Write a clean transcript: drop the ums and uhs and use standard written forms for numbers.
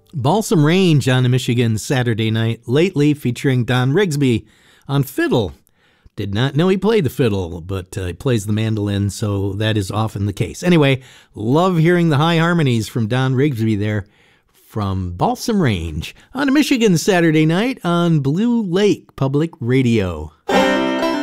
Balsam Range on the Michigan Saturday Night Lately featuring Don Rigsby on fiddle. Did not know he played the fiddle, but he plays the mandolin, so that is often the case. Anyway, love hearing the high harmonies from Don Rigsby there from Balsam Range on a Michigan Saturday Night on Blue Lake Public Radio.